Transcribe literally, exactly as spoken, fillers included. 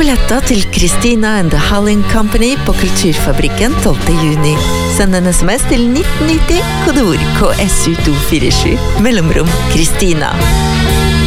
billetter til Christina and the Howling Company på Kulturfabrikken tolvte juni. Send en sms til nitten nitti, kodeord K S U to fire sju, mellomrom Christina.